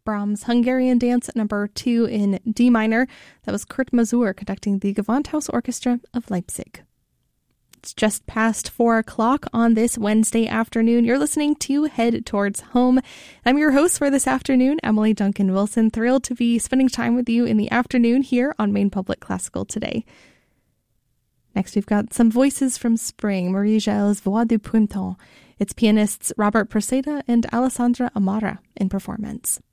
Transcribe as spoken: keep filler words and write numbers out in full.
Brahms' Hungarian Dance number two in D minor. That was Kurt Masur conducting the Gewandhaus Orchestra of Leipzig. It's just past four o'clock on this Wednesday afternoon. You're listening to Head Towards Home. I'm your host for this afternoon, Emily Duncan Wilson. Thrilled to be spending time with you in the afternoon here on Maine Public Classical today. Next, we've got some voices from spring, Marie Gel's Voix du Printemps. It's pianists Robert Preseda and Alessandra Amara in performance.